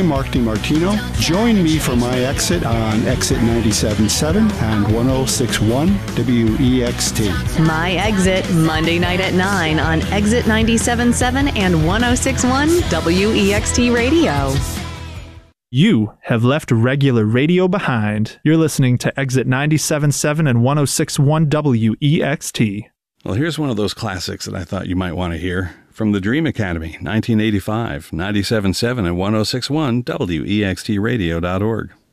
I'm Mark DiMartino. Join me for my exit on Exit 97.7 and 106.1 WEXT. My Exit, Monday night at 9 on Exit 97.7 and 106.1 WEXT Radio. You have left regular radio behind. You're listening to Exit 97.7 and 106.1 WEXT. Well, here's one of those classics that I thought you might want to hear. From the Dream Academy, 1985, 97.7 and 106.1 WEXTradio.org.